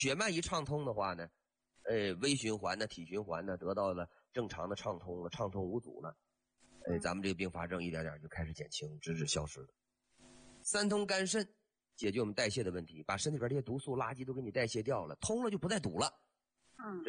血脉一畅通的话呢，微循环呢、体循环呢得到了正常的畅通了，畅通无阻了，咱们这个并发症一点点就开始减轻，直至消失了。三通肝肾，解决我们代谢的问题，把身体边这些毒素垃圾都给你代谢掉了，通了就不再堵了。